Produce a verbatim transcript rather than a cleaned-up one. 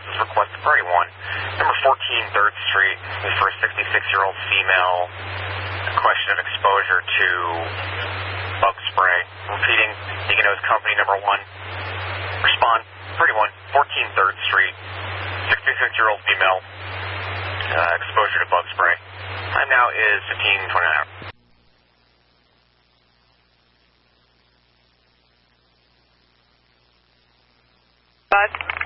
else's request, priority one. Number fourteen, third Street, for a sixty-six-year-old female, a question of exposure to bug spray. Repeating, Diagnosed company number one. Respond, priority one, fourteen, third Street, sixty-six-year-old female, uh, exposure to bug spray. Time now is fifteen twenty-nine. Bud?